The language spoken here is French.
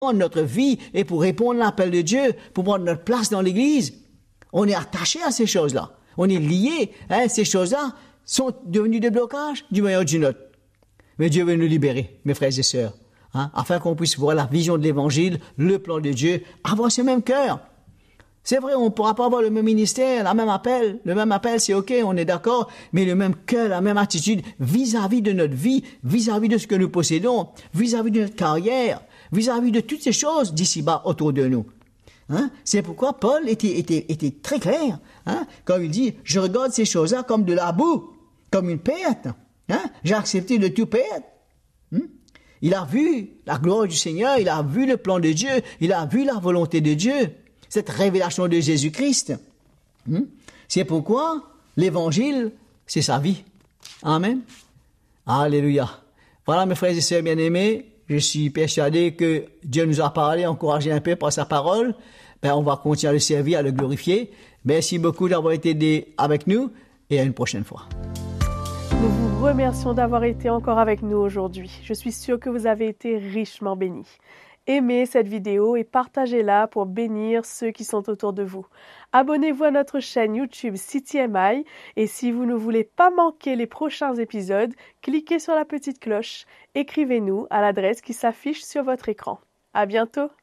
notre vie et pour répondre à l'appel de Dieu, pour prendre notre place dans l'Église. On est attaché à ces choses-là. On est lié. Ces choses-là sont devenues des blocages du moyen ou d'une autre. Mais Dieu veut nous libérer, mes frères et sœurs, afin qu'on puisse voir la vision de l'Évangile, le plan de Dieu, avoir ce même cœur. C'est vrai, on ne pourra pas avoir le même ministère, le même appel. Le même appel, c'est OK, on est d'accord, mais le même cœur, la même attitude vis-à-vis de notre vie, vis-à-vis de ce que nous possédons, vis-à-vis de notre carrière, vis-à-vis de toutes ces choses d'ici-bas autour de nous. C'est pourquoi Paul était très clair, quand il dit « Je regarde ces choses-là comme de la boue, comme une perte. J'ai accepté de tout perdre. » Il a vu la gloire du Seigneur, il a vu le plan de Dieu, il a vu la volonté de Dieu, cette révélation de Jésus-Christ. C'est pourquoi l'Évangile, c'est sa vie. Amen. Alléluia. Voilà, mes frères et sœurs bien-aimés, je suis persuadé que Dieu nous a parlé, encouragé un peu par sa parole. On va continuer à le servir, à le glorifier. Merci beaucoup d'avoir été avec nous et à une prochaine fois. Nous vous remercions d'avoir été encore avec nous aujourd'hui. Je suis sûre que vous avez été richement bénis. Aimez cette vidéo et partagez-la pour bénir ceux qui sont autour de vous. Abonnez-vous à notre chaîne YouTube CityMI et si vous ne voulez pas manquer les prochains épisodes, cliquez sur la petite cloche. Écrivez-nous à l'adresse qui s'affiche sur votre écran. À bientôt!